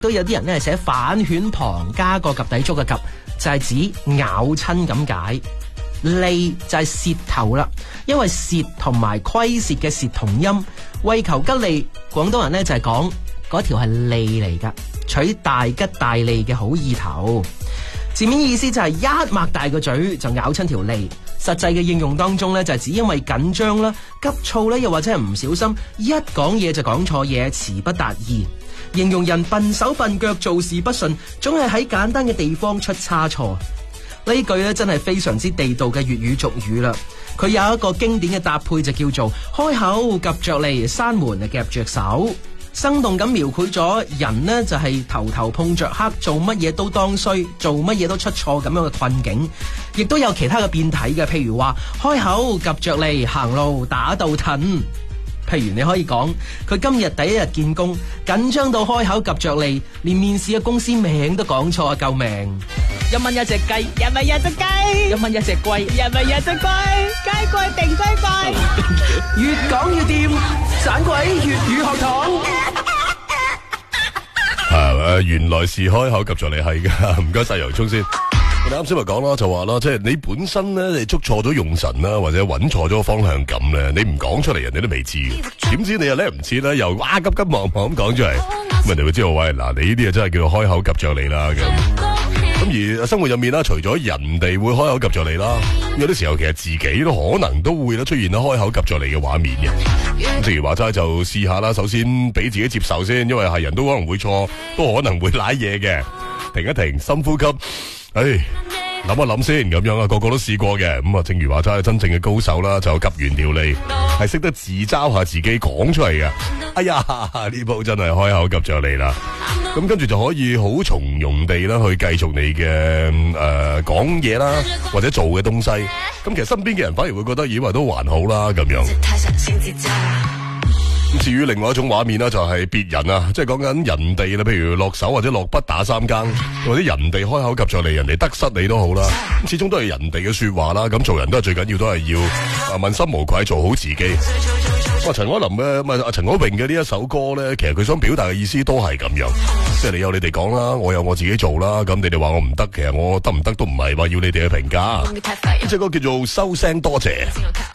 都有啲人咧係寫反犬旁加個及第足嘅及，就係指咬親咁解。利就係舌頭啦，因為舌同埋虧蝕嘅舌同音，為求吉利，廣東人咧就係講嗰條係利嚟噶，取大吉大利嘅好意頭。字面意思就係一擘大個嘴就咬親條脷，實際嘅應用當中咧就係指因為緊張啦、急躁啦，又或者係唔小心一講嘢就講錯嘢，詞不達意，形容人笨手笨腳、做事不順，總係喺簡單嘅地方出差錯。呢句咧真係非常之地道嘅粵語俗語啦，佢有一個經典嘅搭配就叫做開口夾着脷，閂門夾着手，生動咁描繪咗人呢就係頭頭碰着黑，做乜嘢都當衰，做乜嘢都出錯咁樣嘅困境。亦都有其他嘅變體嘅，譬如話開口夾着脷，行路打到褪。譬如你可以講佢今日第一日見工，緊張到開口夾着脷，連面試嘅公司名都講錯啊！救命！ 一蚊一隻雞，一蚊一隻雞， 一蚊一隻龜， 一蚊一隻龜，雞貴定雞貴， 越講越掂，盞鬼粵語學堂。 原來是開口及着你係噶，唔該晒洋蔥先。我哋啱先咪講啦，就話啦，即係你本身咧，你捉錯咗用神啦，或者揾錯咗個方向感咧，你唔講出嚟，人哋都未知嘅。點知你又叻唔切啦，又急急忙忙咁講出嚟，咁人哋會知道，喂，嗱，你呢啲啊真係叫做開口及着你啦咁。而生活入面啦，除咗人哋會開口及着你啦，有啲時候其實自己都可能都會出現咗開口及着你嘅畫面嘅。正如話齋，就試下啦，首先俾自己接受先，因為係人都可能會錯，都可能會瀨嘢嘅。停一停，深呼吸。諗一諗先咁樣啊，個個都試過嘅。咁啊，正如話齋，真正嘅高手啦，就急完條脷，係識得自嘲下自己講出嚟嘅。哎呀，呢鋪真係開口及着你啦。咁跟住就可以好從容地啦，去繼續你嘅講嘢啦，或者做嘅東西。咁其實身邊嘅人反而會覺得以為都還好啦咁樣。至於另外一種畫面啦，就係別人啊，即係講緊人哋啦，譬如落手或者落筆打三更，或者人哋開口及着你，人哋得失你都好啦。咁始終都係人哋嘅說話啦。咁做人都係最緊要都係要問心無愧，做好自己。陳凱琳嘅陳凱詠嘅呢一首歌咧，其實佢想表達嘅意思都係咁樣，即係你有你哋講啦，我有我自己做啦。咁你哋話我唔得，其實我得唔得都唔係話要你哋去評價。呢隻歌叫做收聲多謝。